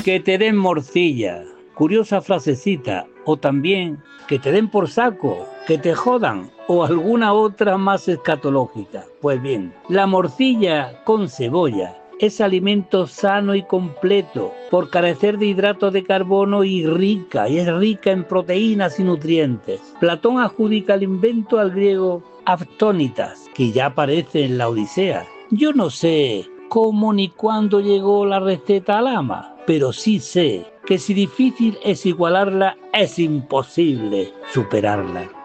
Que te den morcilla. Curiosa frasecita. O también que te den por saco, que te jodan o alguna otra más escatológica. Pues bien, la morcilla con cebolla es alimento sano y completo por carecer de hidratos de carbono y es rica en proteínas y nutrientes. Platón adjudica el invento al griego Aftónitas, que ya aparece en la Odisea. Yo no sé cómo ni cuándo llegó la receta al ama, pero sí sé que si difícil es igualarla, es imposible superarla.